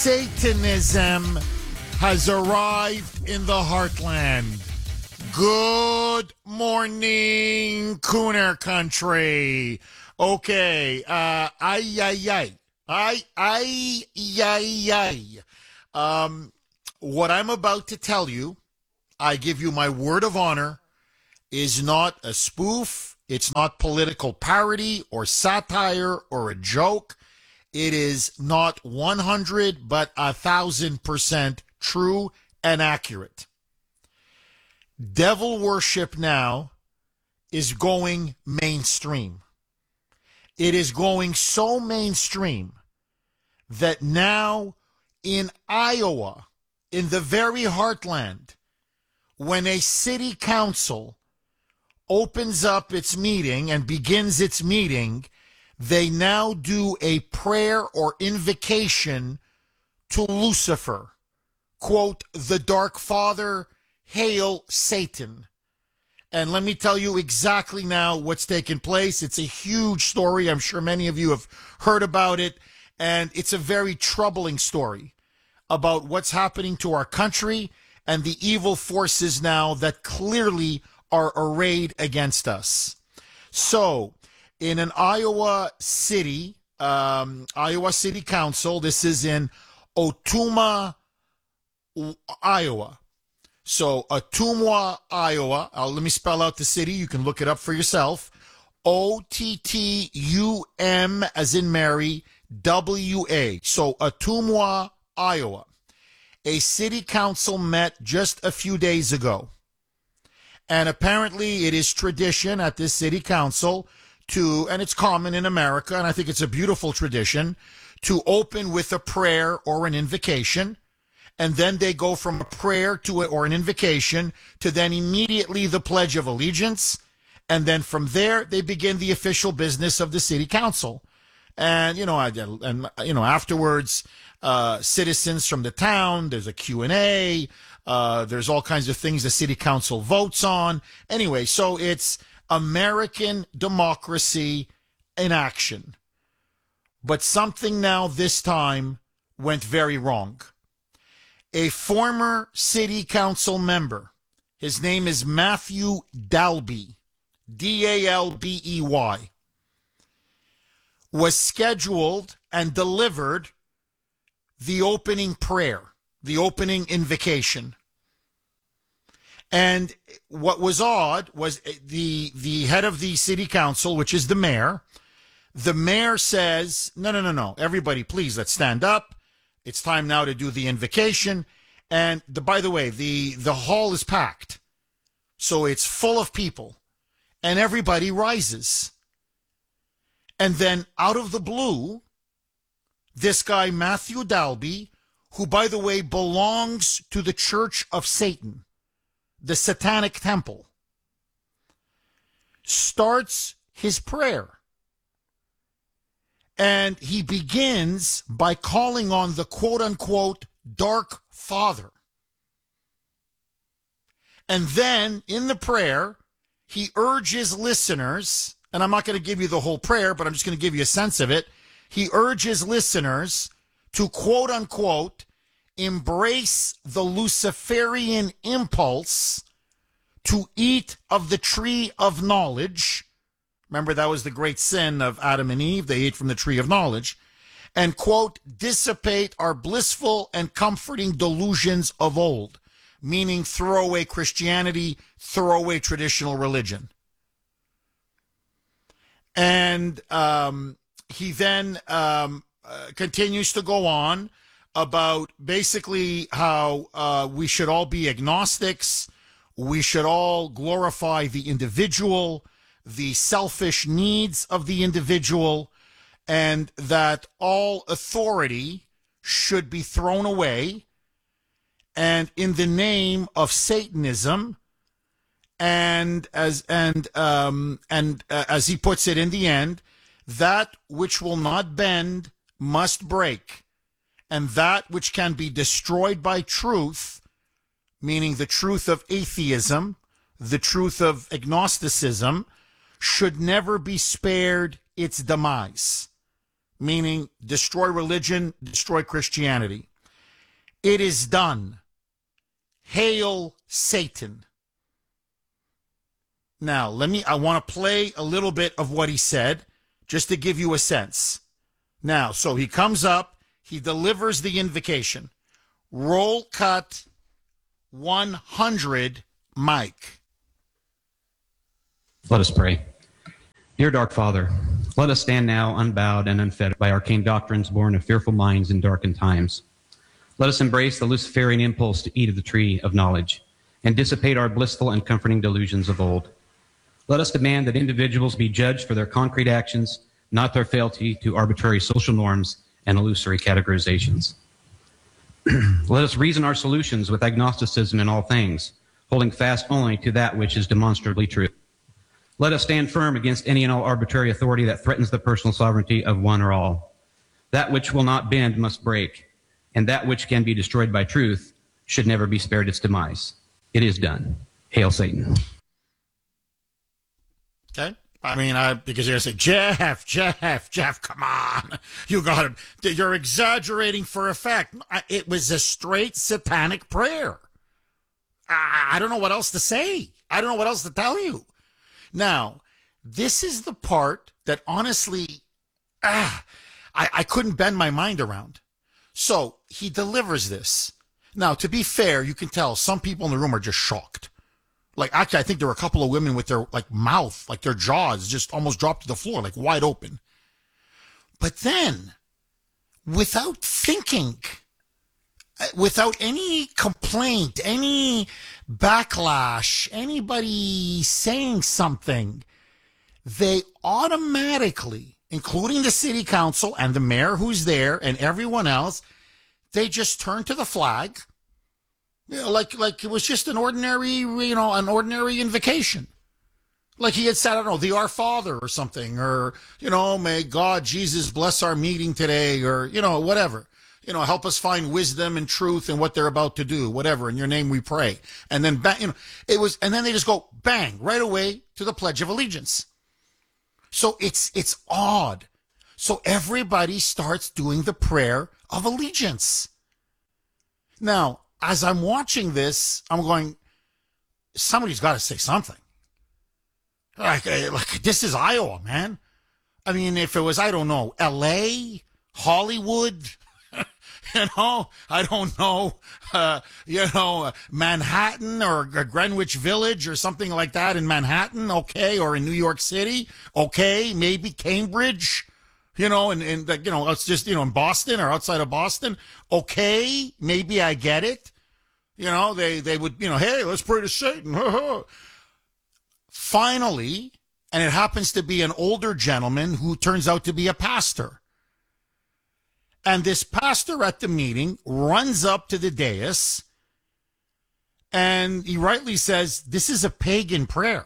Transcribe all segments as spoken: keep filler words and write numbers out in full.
Satanism has arrived in the heartland. Good morning, Cooner Country. Okay, uh, ay, ay, ay. Ay, ay, ay, ay. Um, what I'm about to tell you, I give you my word of honor, is not a spoof. It's not political parody or satire or a joke. It is not one hundred, but a thousand percent true and accurate. Devil worship now is going mainstream. It is going so mainstream that now in Iowa, in the very heartland, when a city council opens up its meeting and begins its meeting, they now do a prayer or invocation to Lucifer. Quote, the Dark Father, hail Satan. And let me tell you exactly now what's taken place. It's a huge story. I'm sure many of you have heard about it. And it's a very troubling story about what's happening to our country and the evil forces now that clearly are arrayed against us. So, in an Iowa city, um, Iowa City Council, this is in Ottumwa, Iowa. So, Ottumwa, Iowa. Uh, let me spell out the city. You can look it up for yourself. O T T U M as in Mary, W A. So, Ottumwa, Iowa. A city council met just a few days ago. And apparently it is tradition at this city council to, and it's common in America, and I think it's a beautiful tradition, to open with a prayer or an invocation, and then they go from a prayer to a, or an invocation to then immediately the Pledge of Allegiance, and then from there they begin the official business of the city council. And, you know, I, and, you know, afterwards, uh, citizens from the town, there's a Q and A, uh, there's all kinds of things the city council votes on. Anyway, so it's American democracy in action. But something now this time went very wrong. A former city council member, his name is Matthew Dalby, D A L B E Y, was scheduled and delivered the opening prayer, the opening invocation. And what was odd was the the head of the city council, which is the mayor, the mayor says, no, no, no, no, everybody, please, let's stand up. It's time now to do the invocation. And the, by the way, the, the hall is packed. So it's full of people. And everybody rises. And then out of the blue, this guy, Matthew Dalby, who, by the way, belongs to the Church of Satan, the Satanic Temple, starts his prayer. And he begins by calling on the quote-unquote Dark Father. And then in the prayer, he urges listeners, and I'm not going to give you the whole prayer, but I'm just going to give you a sense of it. He urges listeners to quote-unquote embrace the Luciferian impulse to eat of the tree of knowledge. Remember, that was the great sin of Adam and Eve. They ate from the tree of knowledge. And, quote, dissipate our blissful and comforting delusions of old, meaning throw away Christianity, throw away traditional religion. And um, he then um, uh, continues to go on about basically how uh, we should all be agnostics, we should all glorify the individual, the selfish needs of the individual, and that all authority should be thrown away, and in the name of Satanism, and as and um, and uh, as he puts it in the end, that which will not bend must break, and that which can be destroyed by truth, meaning the truth of atheism, the truth of agnosticism, should never be spared its demise, meaning destroy religion, destroy Christianity. It is done. Hail Satan. Now, let me, I want to play a little bit of what he said just to give you a sense. Now, so he comes up, he delivers the invocation. Roll cut one hundred, Mike. Let us pray. Dear Dark Father, let us stand now unbowed and unfettered by arcane doctrines born of fearful minds in darkened times. Let us embrace the Luciferian impulse to eat of the tree of knowledge and dissipate our blissful and comforting delusions of old. Let us demand that individuals be judged for their concrete actions, not their fealty to arbitrary social norms and illusory categorizations. Let us reason our solutions with agnosticism in all things, holding fast only to that which is demonstrably true. Let us stand firm against any and all arbitrary authority that threatens the personal sovereignty of one or all. That which will not bend must break, and that which can be destroyed by truth should never be spared its demise. It is done. Hail Satan. Okay. I mean, I, because you're going to say, Jeff, Jeff, Jeff, come on. You got to, you're exaggerating for effect. It was a straight satanic prayer. I, I don't know what else to say. I don't know what else to tell you. Now, this is the part that honestly, ah, I, I couldn't bend my mind around. So he delivers this. Now, to be fair, you can tell some people in the room are just shocked. Like, actually, I think there were a couple of women with their, like, mouth, like their jaws just almost dropped to the floor, like wide open. But then, without thinking, without any complaint, any backlash, anybody saying something, they automatically, including the city council and the mayor who's there and everyone else, they just turn to the flag. You know, like, like it was just an ordinary, you know, an ordinary invocation. Like he had said, I don't know, the Our Father or something, or, you know, may God, Jesus bless our meeting today, or, you know, whatever. You know, help us find wisdom and truth in what they're about to do, whatever. In your name we pray. And then, bang, you know, it was, and then they just go bang, right away to the Pledge of Allegiance. So it's, it's odd. So everybody starts doing the prayer of allegiance. Now, as I'm watching this, I'm going, somebody's got to say something. Like, like, this is Iowa, man. I mean, if it was, I don't know, L A, Hollywood, you know, I don't know, uh, you know, Manhattan or Greenwich Village or something like that in Manhattan, okay, or in New York City, okay, maybe Cambridge, you know, and, and you know, it's just, you know, in Boston or outside of Boston, okay, maybe I get it. You know, they, they would, you know, hey, let's pray to Satan. Finally, and it happens to be an older gentleman who turns out to be a pastor. And this pastor at the meeting runs up to the dais and he rightly says, this is a pagan prayer.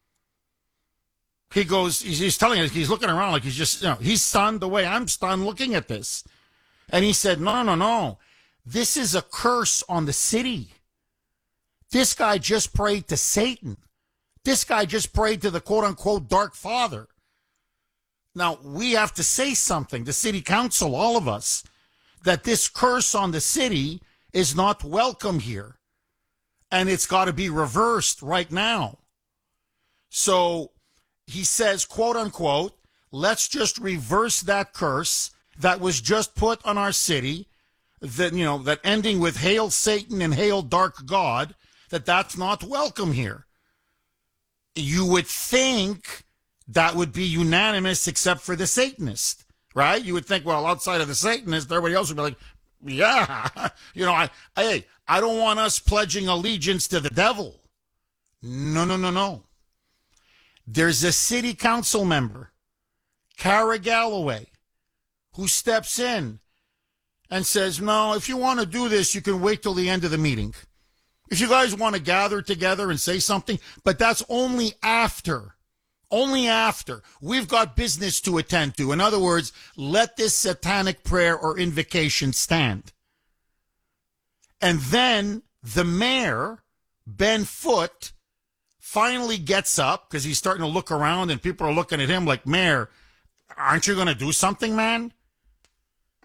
He goes, he's, he's telling us, he's looking around like he's just, you know, he's stunned the way I'm stunned looking at this. And he said, no, no, no. This is a curse on the city. This guy just prayed to Satan. This guy just prayed to the quote-unquote Dark Father. Now, we have to say something, the city council, all of us, that this curse on the city is not welcome here. And it's got to be reversed right now. So he says, quote-unquote, let's just reverse that curse that was just put on our city, that, you know, that ending with Hail Satan and Hail Dark God, that that's not welcome here. You would think that would be unanimous except for the Satanist, right? You would think, well, outside of the Satanist, everybody else would be like, yeah, you know, I, hey, I don't want us pledging allegiance to the devil. No, no, no, no. There's a city council member, Cara Galloway, who steps in and says, no, if you want to do this, you can wait till the end of the meeting. If you guys want to gather together and say something, but that's only after, only after we've got business to attend to. In other words, let this satanic prayer or invocation stand. And then the mayor, Ben Foote, finally gets up because he's starting to look around and people are looking at him like, Mayor, aren't you going to do something, man?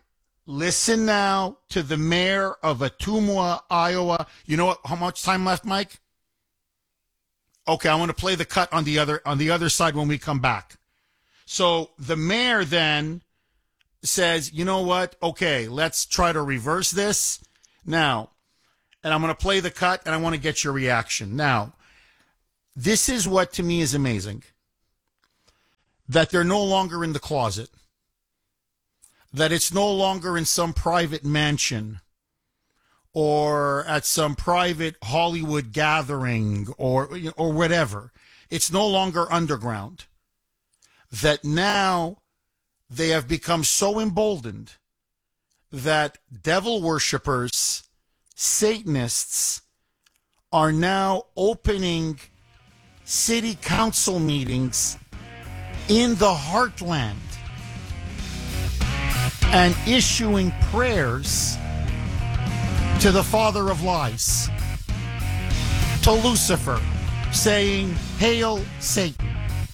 Listen now to the mayor of Ottumwa, Iowa. You know what? How much time left, Mike? Okay, I want to play the cut on the other on the other side when we come back. So the mayor then says, you know what? Okay, let's try to reverse this now. And I'm going to play the cut, and I want to get your reaction. Now, this is what to me is amazing. That they're no longer in the closet. That it's no longer in some private mansion or at some private Hollywood gathering or or whatever. It's no longer underground. That now they have become so emboldened that devil worshippers, Satanists, are now opening city council meetings in the heartland and issuing prayers to the father of lies, to Lucifer, saying, "Hail Satan."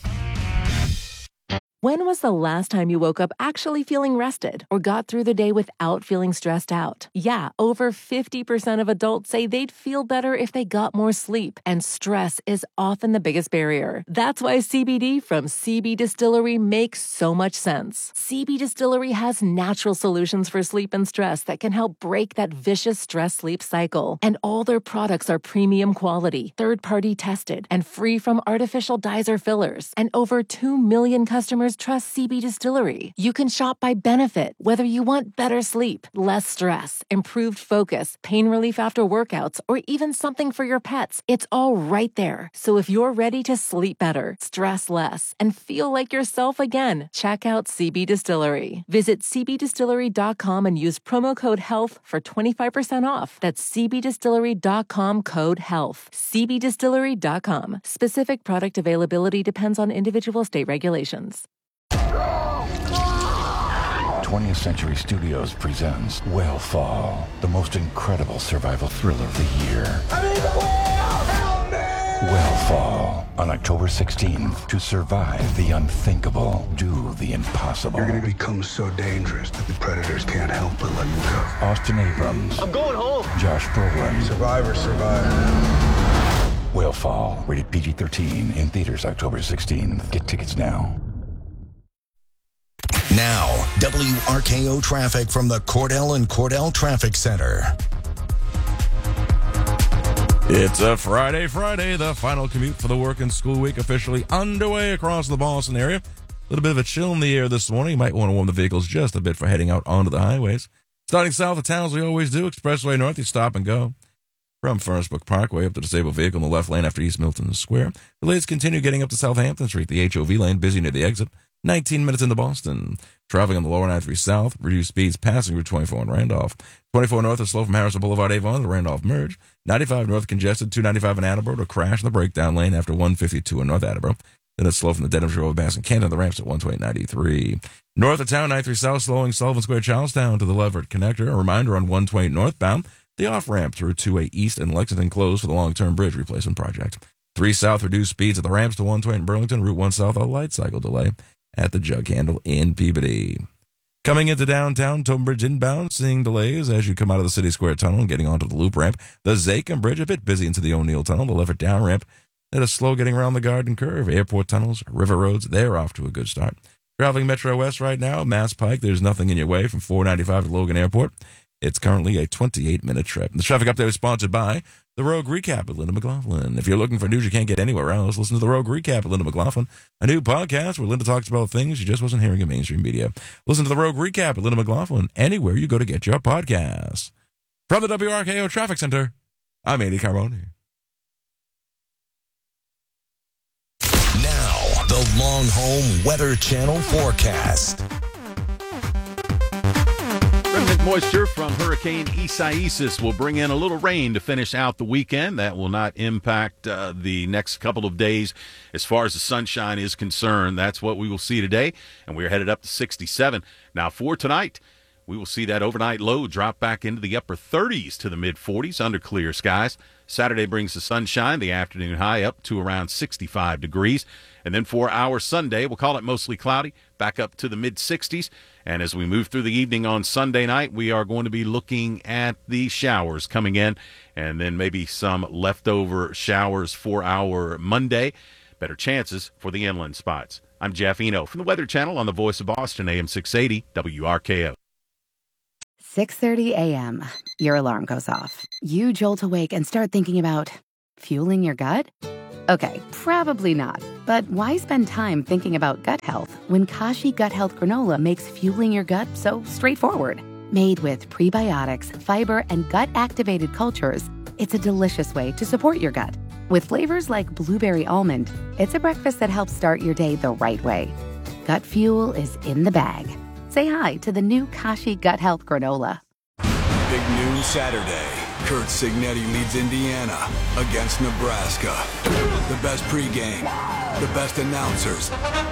When was the last time you woke up actually feeling rested or got through the day without feeling stressed out? Yeah, over fifty percent of adults say they'd feel better if they got more sleep, and stress is often the biggest barrier. That's why C B D from C B Distillery makes so much sense. C B Distillery has natural solutions for sleep and stress that can help break that vicious stress-sleep cycle. And all their products are premium quality, third-party tested, and free from artificial dyes or fillers. And over two million customers trust C B Distillery. You can shop by benefit, whether you want better sleep, less stress, improved focus, pain relief after workouts, or even something for your pets. It's all right there. So if you're ready to sleep better, stress less, and feel like yourself again, check out C B Distillery. Visit c b distillery dot com and use promo code HEALTH for twenty-five percent off. That's c b distillery dot com code HEALTH. c b distillery dot com. Specific product availability depends on individual state regulations. twentieth Century Studios presents Whale the most incredible survival thriller of the year. I mean, the whale! Help me! Whale on October sixteenth. To survive the unthinkable, do the impossible. You're going to become so dangerous that the predators can't help but let you go. Austin Abrams. I'm going home. Josh Brolin. Survivor, survivor. Whale rated P G thirteen, in theaters October sixteenth. Get tickets now. Now, W R K O traffic from the Cordell and Cordell Traffic Center. It's a Friday, Friday, the final commute for the work and school week officially underway across the Boston area. A little bit of a chill in the air this morning. You might want to warm the vehicles just a bit for heading out onto the highways. Starting south of town as we always do, Expressway North, you stop and go. From Furnace Brook Parkway up to disabled vehicle in the left lane after East Milton Square. Delays continue getting up to Southampton Street, the H O V lane, busy near the exit. nineteen minutes into Boston. Traveling on the lower ninety-three South, reduced speeds passing Route twenty-four in Randolph. twenty-four North is slow from Harrison Boulevard Avon to Randolph Merge. ninety-five North congested, two ninety-five in Attleboro to crash in the breakdown lane after one fifty-two in North Attleboro. Then it's slow from the Dedhamshire over Bassin Canton, the ramps at one twenty ninety-three. North of town, ninety-three South, slowing Sullivan Square, Charlestown to the Leverett Connector. A reminder on one twenty northbound, the off-ramp through two A East and Lexington closed for the long-term bridge replacement project. three South reduced speeds at the ramps to one twenty in Burlington. Route one South, a light cycle delay at the Jug Handle in Peabody. Coming into downtown, Tobin Bridge inbound, seeing delays as you come out of the City Square Tunnel and getting onto the loop ramp. The Zachem Bridge, a bit busy into the O'Neill Tunnel. The Leverett down ramp, that is slow getting around the Garden Curve. Airport tunnels, river roads, they're off to a good start. Traveling Metro West right now, Mass Pike, there's nothing in your way from four ninety-five to Logan Airport. It's currently a twenty-eight minute trip. The traffic update is sponsored by The Rogue Recap with Linda McLaughlin. If you're looking for news you can't get anywhere else, listen to The Rogue Recap with Linda McLaughlin, a new podcast where Linda talks about things you just wasn't hearing in mainstream media. Listen to The Rogue Recap with Linda McLaughlin anywhere you go to get your podcasts. From the W R K O Traffic Center, I'm Andy Carbone. Now, the Long Home Weather Channel forecast. Remnant moisture from Hurricane Isaias will bring in a little rain to finish out the weekend. That will not impact uh, the next couple of days as far as the sunshine is concerned. That's what we will see today, and we're headed up to sixty-seven. Now, for tonight, We will see that overnight low drop back into the upper thirties to the mid forties under clear skies. Saturday brings the sunshine, the afternoon high up to around sixty-five degrees. And then for our Sunday, we'll call it mostly cloudy, back up to the mid sixties. And as we move through the evening on Sunday night, we are going to be looking at the showers coming in and then maybe some leftover showers for our Monday. Better chances for the inland spots. I'm Jeff Eno from the Weather Channel on the Voice of Boston, A M six eighty W R K O. six thirty a.m. Your alarm goes off. You jolt awake and start thinking about fueling your gut? Okay, probably not. But why spend time thinking about gut health when Kashi Gut Health Granola makes fueling your gut so straightforward? Made with prebiotics, fiber, and gut-activated cultures, it's a delicious way to support your gut. With flavors like blueberry almond, it's a breakfast that helps start your day the right way. Gut fuel is in the bag. Say hi to the new Kashi Gut Health Granola. Big noon Saturday. Kurt Signetti leads Indiana against Nebraska. The best pregame, the best announcers.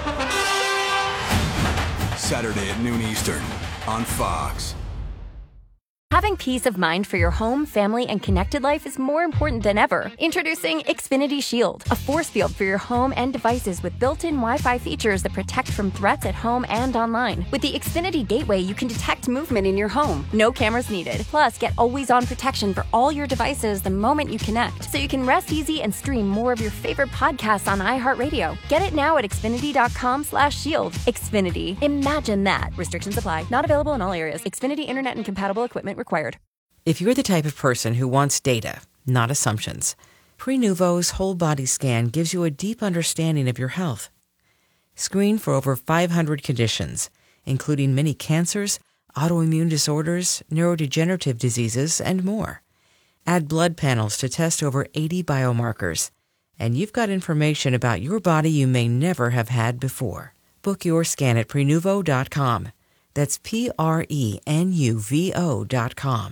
Saturday at noon Eastern on Fox. Having peace of mind for your home, family, and connected life is more important than ever. Introducing Xfinity Shield, a force field for your home and devices with built-in Wi-Fi features that protect from threats at home and online. With the Xfinity Gateway, you can detect movement in your home. No cameras needed. Plus, get always-on protection for all your devices the moment you connect, so you can rest easy and stream more of your favorite podcasts on iHeartRadio. Get it now at Xfinity.com slash shield. Xfinity. Imagine that. Restrictions apply. Not available in all areas. Xfinity Internet and compatible equipment required. If you're the type of person who wants data, not assumptions, Prenuvo's whole body scan gives you a deep understanding of your health. Screen for over five hundred conditions, including many cancers, autoimmune disorders, neurodegenerative diseases, and more. Add blood panels to test over eighty biomarkers, and you've got information about your body you may never have had before. Book your scan at Prenuvo dot com. That's P R E N U V O dot com.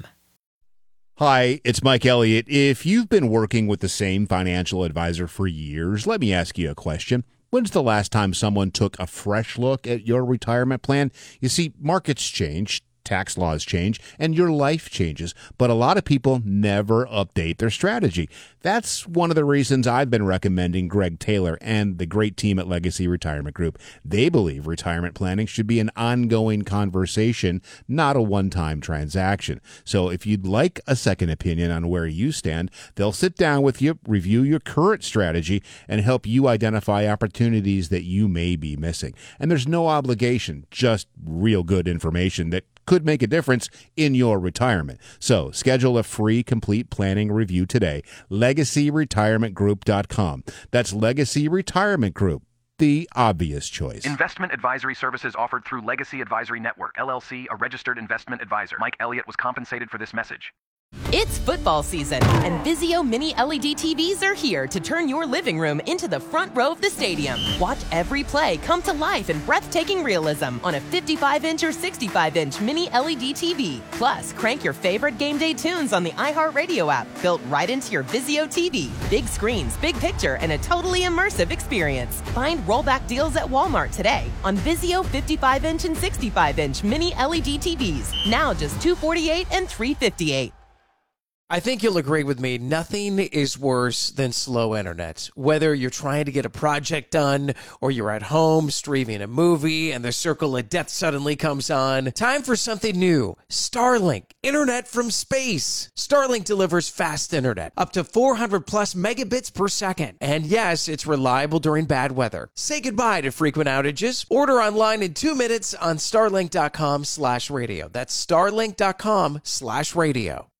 Hi, it's Mike Elliott. If you've been working with the same financial advisor for years, let me ask you a question. When's the last time someone took a fresh look at your retirement plan? You see, markets change, tax laws change, and your life changes, but a lot of people never update their strategy. That's one of the reasons I've been recommending Greg Taylor and the great team at Legacy Retirement Group. They believe retirement planning should be an ongoing conversation, not a one-time transaction. So if you'd like a second opinion on where you stand, they'll sit down with you, review your current strategy, and help you identify opportunities that you may be missing. And there's no obligation, just real good information that could make a difference in your retirement. So schedule a free complete planning review today. Legacy Retirement Group dot com. That's Legacy Retirement Group, the obvious choice. Investment advisory services offered through Legacy Advisory Network, L L C, a registered investment advisor. Mike Elliott was compensated for this message. It's football season, and Vizio Mini L E D T Vs are here to turn your living room into the front row of the stadium. Watch every play come to life in breathtaking realism on a fifty-five inch or sixty-five inch Mini L E D T V. Plus, crank your favorite game day tunes on the iHeartRadio app, built right into your Vizio T V. Big screens, big picture, and a totally immersive experience. Find rollback deals at Walmart today on Vizio fifty-five inch and sixty-five inch Mini L E D T Vs. Now just two hundred forty-eight dollars and three hundred fifty-eight dollars. I think you'll agree with me. Nothing is worse than slow internet. Whether you're trying to get a project done or you're at home streaming a movie and the circle of death suddenly comes on, time for something new. Starlink, internet from space. Starlink delivers fast internet, up to four hundred plus megabits per second. And yes, it's reliable during bad weather. Say goodbye to frequent outages. Order online in two minutes on starlink dot com slash radio. That's starlink dot com slash radio.